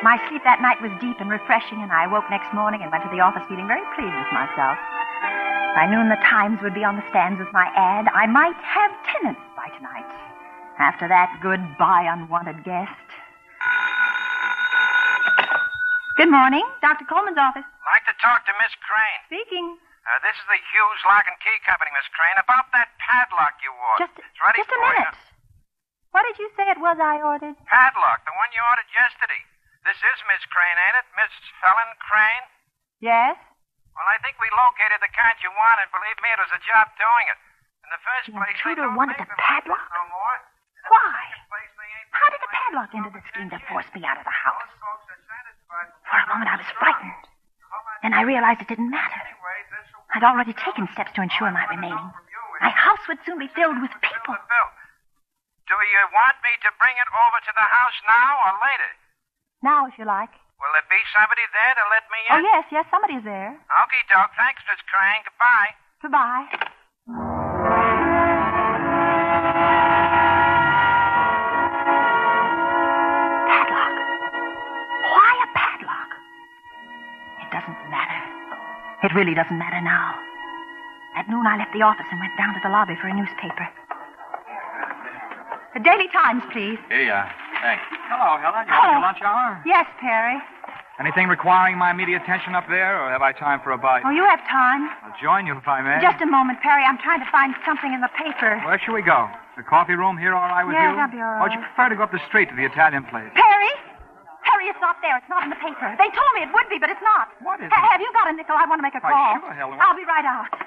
My sleep that night was deep and refreshing, and I woke next morning and went to the office feeling very pleased with myself. By noon, the Times would be on the stands with my ad. I might have tenants by tonight. After that, goodbye, unwanted guest. Good morning. Dr. Coleman's office. Like to talk to Miss Crane. Speaking. This is the Hughes Lock and Key Company, Miss Crane. About that padlock you wore. Just ready a for minute. you. What did you say it was I ordered? Padlock, the one you ordered yesterday. This is Miss Crane, ain't it? Miss Helen Crane? Yes. Well, I think we located the kind you wanted. Believe me, it was a job doing it. In the first The place, they intruder don't wanted make a them like this padlock? no more. Why? Place, they ain't How did the making padlock like enter the scheme to competition force me out of the house? Most folks are satisfied with For a moment, I was frightened. Then I realized it didn't matter. Anyway, this'll I'd already taken steps to ensure my remaining. My house would soon be filled with people. the bill. Do you want me to bring it over to the house now or later? Now, if you like. Will there be somebody there to let me in? Oh, yes, somebody's there. Okie doke. Thanks, Miss Crane. Goodbye. Goodbye. Padlock. Why a padlock? It doesn't matter. It really doesn't matter now. At noon, I left the office and went down to the lobby for a newspaper. The Daily Times, please. Here you are. Thanks. Hello, Helen. You Hello. on your lunch hour? Yes, Perry. Anything requiring my immediate attention up there, or have I time for a bite? Oh, you have time. I'll join you if I may. Just a moment, Perry. I'm trying to find something in the paper. Where should we go? The coffee room here all right with Yes, you? that'll be all Or would you right. prefer to go up the street to the Italian place? Perry? Perry, it's not there. It's not in the paper. They told me it would be, but it's not. What is it? Have you got a nickel? I want to make a Why, call. sure, Helen. I'll be right out.